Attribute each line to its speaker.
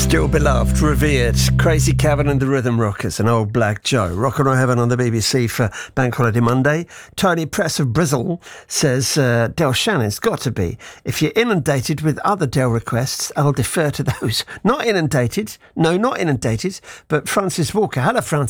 Speaker 1: Still beloved, revered, Crazy Cavan and the Rhythm Rockers and Old Black Joe. Rock and Roll Heaven on the BBC for Bank Holiday Monday. Tony Press of Brizzle says Del Shannon's got to be. If you're inundated with other Del requests, I'll defer to those. Not inundated. No, not inundated. But Francis Walker. Hello, Francis.